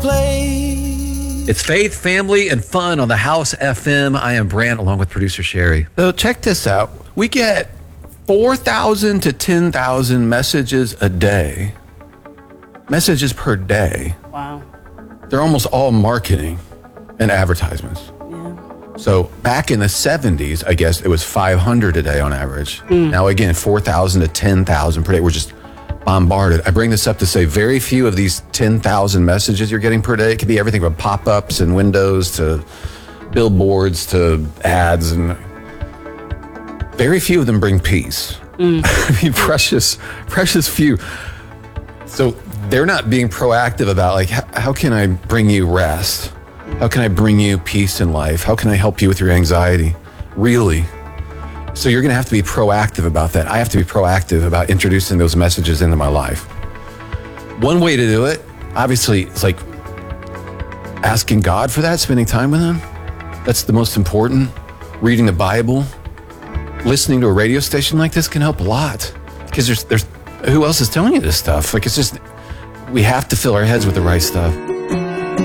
place. It's faith, family, and fun on the House FM. I am Brant, along with producer Sherry. So check this out. We get 4,000 to 10,000 messages a day. Messages per day. Wow. They're almost all marketing and advertisements. Yeah. So back in the 70s, I guess it was 500 a day on average. Now again, 4,000 to 10,000 per day. We're just bombarded. I bring this up to say very few of these 10,000 messages you're getting per day. It could be everything from pop-ups and windows to billboards to ads, and very few of them bring peace. I mean, precious few. So they're not being proactive about like, how can I bring you rest? How can I bring you peace in life? How can I help you with your anxiety? Really? So you're going to have to be proactive about that. I have to be proactive about introducing those messages into my life. One way to do it, obviously, it's like asking God for that, spending time with him. That's the most important. Reading the Bible, listening to a radio station like this can help a lot, because there's who else is telling you this stuff? Like, it's just, we have to fill our heads with the right stuff.